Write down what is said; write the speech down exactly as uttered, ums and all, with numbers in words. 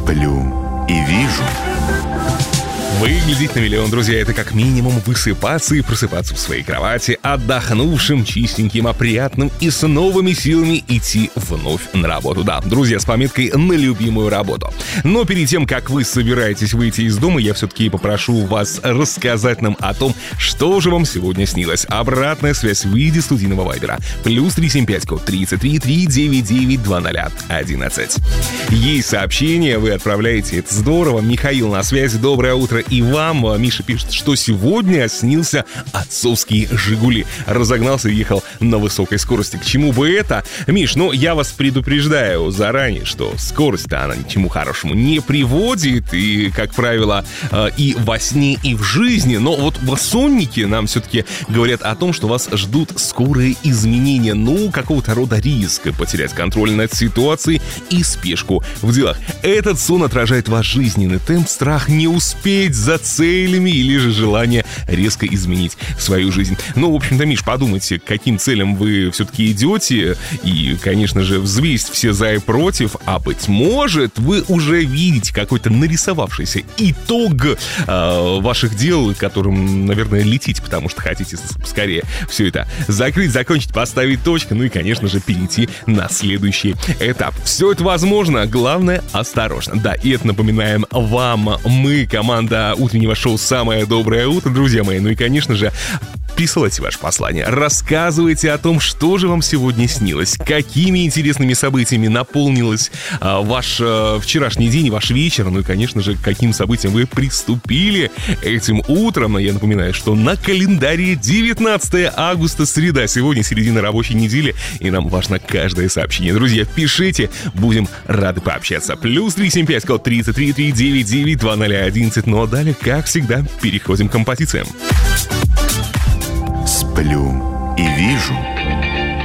Сплю и вижу. Выглядеть на миллион, друзья, это как минимум высыпаться и просыпаться в своей кровати отдохнувшим, чистеньким, опрятным и с новыми силами идти вновь на работу. Да, друзья, с пометкой на любимую работу. Но перед тем, как вы собираетесь выйти из дома, я все-таки попрошу вас рассказать нам о том, что же вам сегодня снилось. Обратная связь в виде студийного вайбера. Плюс три семь пять, код тридцать три, три девять девять два ноль одиннадцать. Есть сообщение, вы отправляете, это здорово. Михаил на связи, доброе утро. И вам, Миша пишет, что сегодня снился отцовский «Жигули». Разогнался и ехал на высокой скорости. К чему бы это? Миш, ну, я вас предупреждаю заранее, что скорость-то она ни к чему хорошему не приводит. И, как правило, и во сне, и в жизни. Но вот сонники нам все-таки говорят о том, что вас ждут скорые изменения. Ну, какого-то рода риск потерять контроль над ситуацией и спешку в делах. Этот сон отражает ваш жизненный темп, страх не успеть за целями или же желание резко изменить свою жизнь. Ну, в общем-то, Миш, подумайте, к каким целям вы все-таки идете, и, конечно же, взвесить все за и против, а быть может, вы уже видите какой-то нарисовавшийся итог э, ваших дел, которым, наверное, летите, потому что хотите скорее все это закрыть, закончить, поставить точку, ну и, конечно же, перейти на следующий этап. Все это возможно, главное, осторожно. Да, и это напоминаем вам мы, команда утреннего шоу «Самое доброе утро», друзья мои. Ну и, конечно же, присылайте ваше послание, рассказывайте о том, что же вам сегодня снилось, какими интересными событиями наполнилось а, ваш а, вчерашний день, ваш вечер, ну и, конечно же, к каким событиям вы приступили этим утром. Я напоминаю, что на календаре девятнадцатое августа, среда, сегодня середина рабочей недели, и нам важно каждое сообщение. Друзья, пишите, будем рады пообщаться. Плюс три семь пять, код тридцать три, три девять девять два ноль одиннадцать. Ну а далее, как всегда, переходим к композициям. Сплю и вижу.